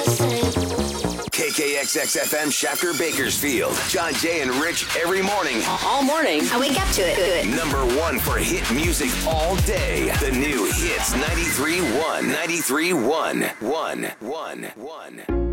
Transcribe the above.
KKXX-FM Shafter Bakersfield. John, Jay, and Rich every morning. All morning. I wake up to it. Number one for hit music all day. The new Hits 93.1. 93.1. 1.